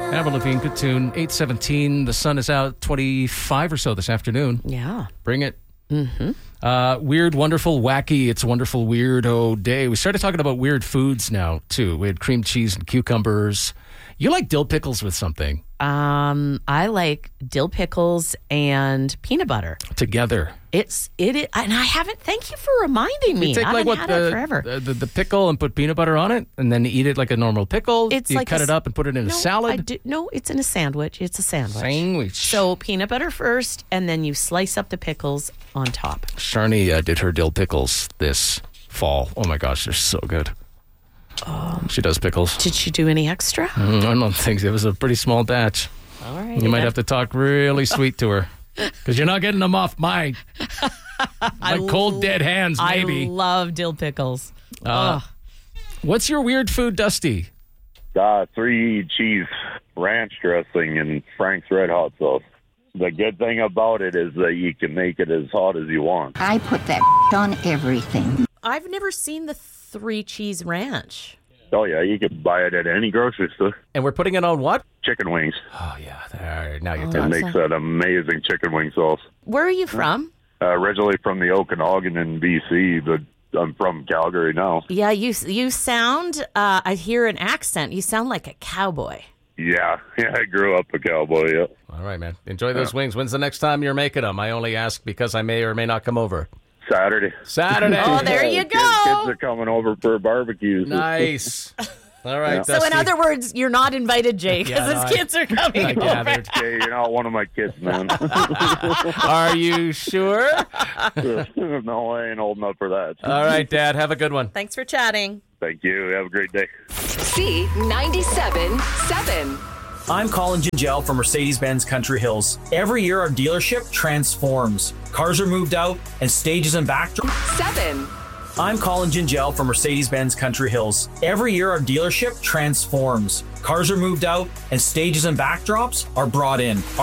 Avril Lavigne, good tune. 8:17. The sun is out 25 or so this afternoon. Yeah. Bring it. Mm-hmm. Weird, wonderful, wacky. It's a wonderful, weirdo day. We started talking about weird foods now, too. We had cream cheese and cucumbers. You like dill pickles with something. I like dill pickles and peanut butter. Together. It is, and I haven't. Thank you for reminding me. You take I haven't had it forever. The pickle and put peanut butter on it, and then eat it like a normal pickle. It's you like cut it up and put it in a salad. No, it's in a sandwich. It's a Sandwich. So peanut butter first, and then you slice up the pickles on top. Sharni did her dill pickles this fall. Oh my gosh, they're so good. She does pickles. Did she do any extra? I don't think it was a pretty small batch. All right. You might have to talk really sweet to her because you're not getting them off my cold dead hands. Maybe. I love dill pickles. What's your weird food, Dusty? 3 cheese ranch dressing and Frank's Red Hot sauce. The good thing about it is that you can make it as hot as you want. I put that on everything. I've never seen the 3 cheese ranch. Oh, yeah, you can buy it at any grocery store. And we're putting it on what? Chicken wings. Oh, yeah. There. Now you're It telling me. makes that amazing chicken wing sauce. Where are you from? Originally from the Okanagan in BC, but I'm from Calgary now. Yeah, you sound, I hear an accent. You sound like a cowboy. Yeah, I grew up a cowboy, yeah. All right, man. Enjoy those wings. When's the next time you're making them? I only ask because I may or may not come over. Saturday. Oh, there you go. Kids are coming over for barbecues. Nice. All right, So in Dusty. other words, you're not invited, Jay, because his kids are coming I over. gathered. Hey, you're not one of my kids, man. Are you sure? No, I ain't old enough for that. All right, Dad. Have a good one. Thanks for chatting. Thank you. Have a great day. C97.7. I'm Colin Gingell from Mercedes-Benz Country Hills. Every year, our dealership transforms. Cars are moved out, and stages and backdrops. 7. I'm Colin Gingell from Mercedes-Benz Country Hills. Every year, our dealership transforms. Cars are moved out, and stages and backdrops are brought in.